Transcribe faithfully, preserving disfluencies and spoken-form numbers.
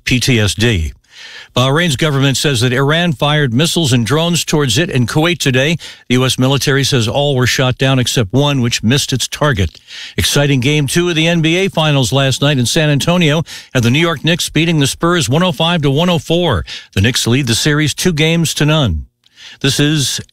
P T S D. Bahrain's government says that Iran fired missiles and drones towards it and Kuwait today. The U S military says all were shot down except one, which missed its target. Exciting game two of the N B A Finals last night in San Antonio, and the New York Knicks beating the Spurs one oh five to one oh four. The Knicks lead the series two games to none. This is